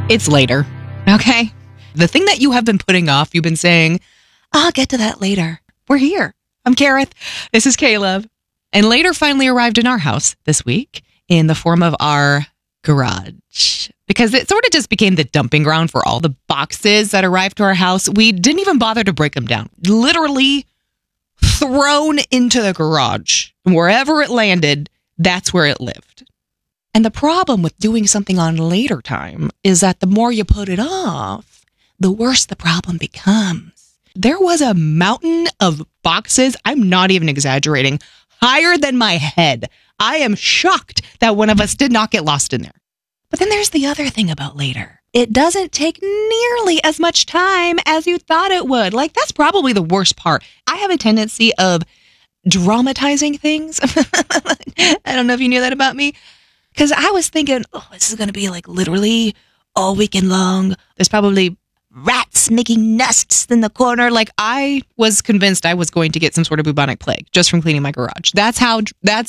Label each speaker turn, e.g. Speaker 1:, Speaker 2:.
Speaker 1: It's later, okay? The thing that you have been putting off, you've been saying, I'll get to that later. We're here. I'm Kareth. This is Caleb. And later finally arrived in our house this week in the form of our garage. Because it sort of just became the dumping ground for all the boxes that arrived to our house. We didn't even bother to break them down. Literally thrown into the garage. Wherever it landed, that's where it lived. And the problem with doing something on later time is that the more you put it off, the worse the problem becomes. There was a mountain of boxes, I'm not even exaggerating, higher than my head. I am shocked that one of us did not get lost in there. But then there's the other thing about later. It doesn't take nearly as much time as you thought it would. Like, that's probably the worst part. I have a tendency of dramatizing things. I don't know if you knew that about me. Because I was thinking, this is going to be like literally all weekend long. There's probably rats making nests in the corner. Like, I was convinced I was going to get some sort of bubonic plague just from cleaning my garage. That's